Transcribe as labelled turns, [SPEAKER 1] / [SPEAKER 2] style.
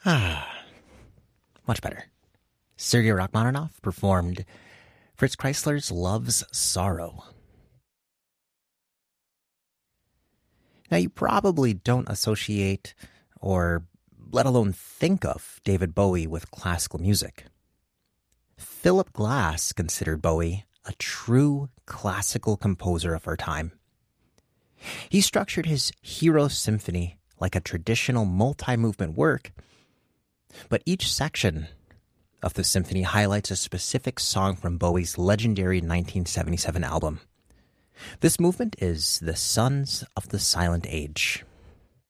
[SPEAKER 1] Much better. Sergei Rachmaninoff performed Fritz Kreisler's Love's Sorrow. Now, you probably don't associate or let alone think of David Bowie with classical music. Philip Glass considered Bowie a true classical composer of our time. He structured his Hero Symphony like a traditional multi-movement work, but each section of the symphony highlights a specific song from Bowie's legendary 1977 album. This movement is The Sons of the Silent Age.